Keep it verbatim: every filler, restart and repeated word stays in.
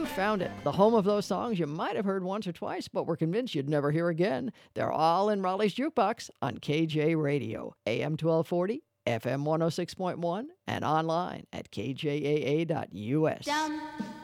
found it. The home of those songs you might have heard once or twice, but were convinced you'd never hear again. They're all in Raleigh's Jukebox on K J Radio, A M twelve forty, F M one oh six point one, and online at K J A A dot U S. Down.